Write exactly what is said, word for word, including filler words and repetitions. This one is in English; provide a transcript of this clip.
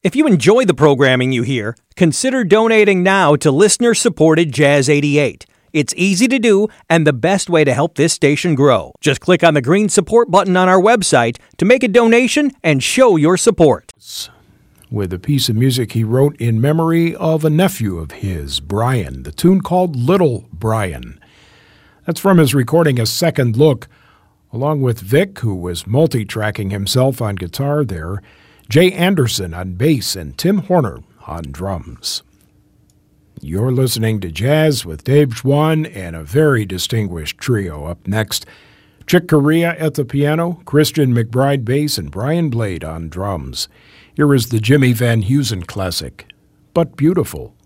If you enjoy the programming you hear, consider donating now to listener-supported Jazz eighty-eight. It's easy to do and the best way to help this station grow. Just click on the green support button on our website to make a donation and show your support. With a piece of music he wrote in memory of a nephew of his, Brian, the tune called Little Brian. That's from his recording A Second Look, along with Vic, who was multi-tracking himself on guitar there, Jay Anderson on bass, and Tim Horner on drums. You're listening to Jazz with Dave Schwann and a very distinguished trio. Up next, Chick Corea at the piano, Christian McBride bass, and Brian Blade on drums. Here is the Jimmy Van Heusen classic, But Beautiful.